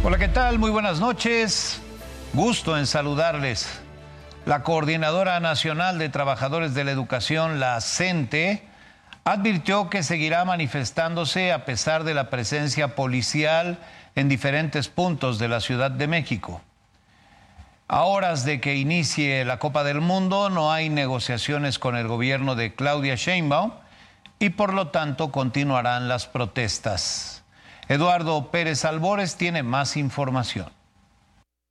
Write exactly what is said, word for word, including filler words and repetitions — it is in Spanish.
Hola, ¿qué tal? Muy buenas noches. Gusto en saludarles. La Coordinadora Nacional de Trabajadores de la Educación, la CENTE, advirtió que seguirá manifestándose a pesar de la presencia policial en diferentes puntos de la Ciudad de México. A horas de que inicie la Copa del Mundo, no hay negociaciones con el gobierno de Claudia Sheinbaum y por lo tanto continuarán las protestas. Eduardo Pérez Albores tiene más información.